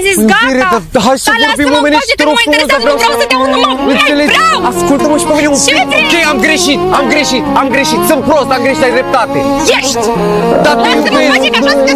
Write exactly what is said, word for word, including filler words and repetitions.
zis Iubire, gata. dar hai să Dar vorbim lasă-mă omenești, pace, te că nu rog mă frumos, interesează, dar nu vreau să te aud, nu mă mai Înțelegi? vreau. Ascultă-mă și pe mine un Ce pic. vrei? Ok, am greșit, am greșit, am greșit. Sunt prost, am greșit, ai dreptate. Ești! Dar te Lasă-mă iubesc. pace, că așa să te